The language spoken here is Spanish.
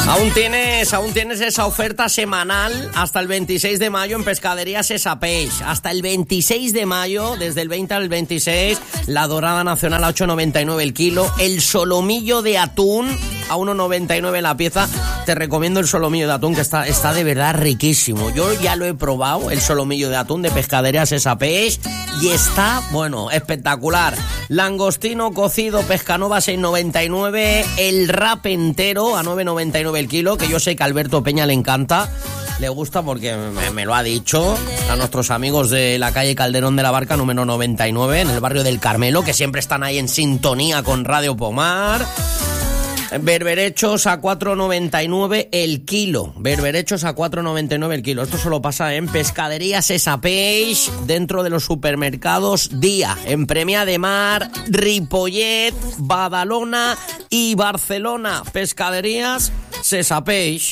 Aún tienes esa oferta semanal hasta el 26 de mayo en Pescadería Sesa Peix. Hasta el 26 de mayo, desde el 20 al 26, la dorada nacional a 8,99 el kilo, el solomillo de atún a 1,99 la pieza. Te recomiendo el solomillo de atún, que está de verdad riquísimo. Yo ya lo he probado, el solomillo de atún de Pescadería Sesa Peix, y está, bueno, espectacular. Langostino cocido Pescanova 6,99, el rap entero a 9,99 el kilo, que yo sé que a Alberto Peña le encanta. Le gusta porque me lo ha dicho a nuestros amigos de la calle Calderón de la Barca número 99, en el barrio del Carmelo, que siempre están ahí en sintonía con Radio Pomar. Berberechos a 4,99 el kilo. Berberechos a 4,99 el kilo. Esto solo pasa en Pescadería Sesa Peix, dentro de los supermercados Día, en Premià de Mar, Ripollet, Badalona y Barcelona. Pescaderías Sesa Peix.